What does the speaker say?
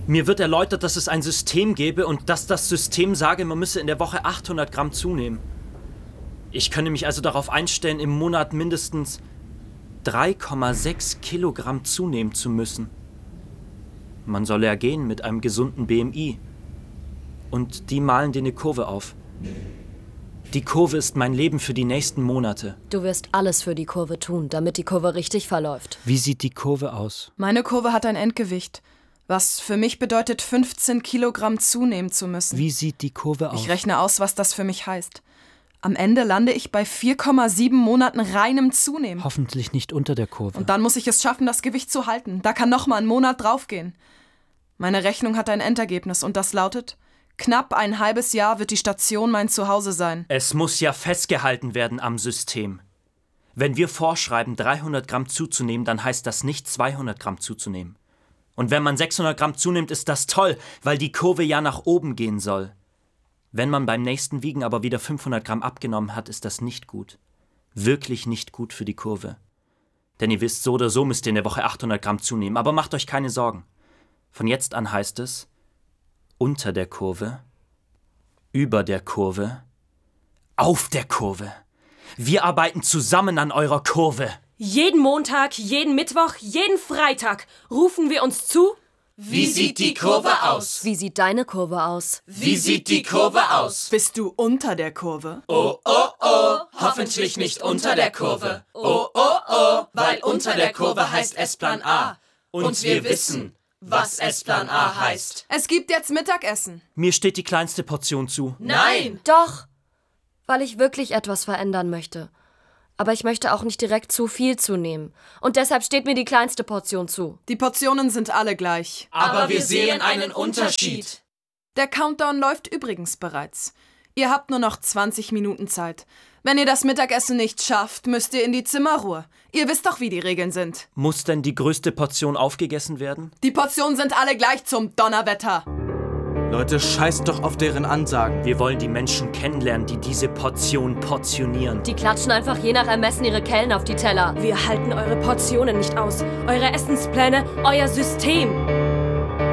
Mir wird erläutert, dass es ein System gäbe und dass das System sage, man müsse in der Woche 800 Gramm zunehmen. Ich könne mich also darauf einstellen, im Monat mindestens 3,6 Kilogramm zunehmen zu müssen. Man solle ja gehen mit einem gesunden BMI. Und die malen dir eine Kurve auf. Die Kurve ist mein Leben für die nächsten Monate. Du wirst alles für die Kurve tun, damit die Kurve richtig verläuft. Wie sieht die Kurve aus? Meine Kurve hat ein Endgewicht, was für mich bedeutet, 15 Kilogramm zunehmen zu müssen. Wie sieht die Kurve aus? Ich rechne aus, was das für mich heißt. Am Ende lande ich bei 4,7 Monaten reinem Zunehmen. Hoffentlich nicht unter der Kurve. Und dann muss ich es schaffen, das Gewicht zu halten. Da kann noch mal ein Monat draufgehen. Meine Rechnung hat ein Endergebnis und das lautet: Knapp ein halbes Jahr wird die Station mein Zuhause sein. Es muss ja festgehalten werden am System. Wenn wir vorschreiben, 300 Gramm zuzunehmen, dann heißt das nicht 200 Gramm zuzunehmen. Und wenn man 600 Gramm zunimmt, ist das toll, weil die Kurve ja nach oben gehen soll. Wenn man beim nächsten Wiegen aber wieder 500 Gramm abgenommen hat, ist das nicht gut. Wirklich nicht gut für die Kurve. Denn ihr wisst, so oder so müsst ihr in der Woche 800 Gramm zunehmen. Aber macht euch keine Sorgen. Von jetzt an heißt es: unter der Kurve, über der Kurve, auf der Kurve. Wir arbeiten zusammen an eurer Kurve. Jeden Montag, jeden Mittwoch, jeden Freitag rufen wir uns zu. Wie sieht die Kurve aus? Wie sieht deine Kurve aus? Wie sieht die Kurve aus? Bist du unter der Kurve? Oh, oh, oh, hoffentlich nicht unter der Kurve. Oh, oh, oh, weil unter der Kurve heißt S-Plan A. Und wir wissen, was S-Plan A heißt. Es gibt jetzt Mittagessen. Mir steht die kleinste Portion zu. Nein! Doch, weil ich wirklich etwas verändern möchte. Aber ich möchte auch nicht direkt zu viel zunehmen. Und deshalb steht mir die kleinste Portion zu. Die Portionen sind alle gleich. Aber wir sehen einen Unterschied. Der Countdown läuft übrigens bereits. Ihr habt nur noch 20 Minuten Zeit. Wenn ihr das Mittagessen nicht schafft, müsst ihr in die Zimmerruhe. Ihr wisst doch, wie die Regeln sind. Muss denn die größte Portion aufgegessen werden? Die Portionen sind alle gleich zum Donnerwetter. Leute, scheißt doch auf deren Ansagen. Wir wollen die Menschen kennenlernen, die diese Portion portionieren. Die klatschen einfach je nach Ermessen ihre Kellen auf die Teller. Wir halten eure Portionen nicht aus, eure Essenspläne, euer System.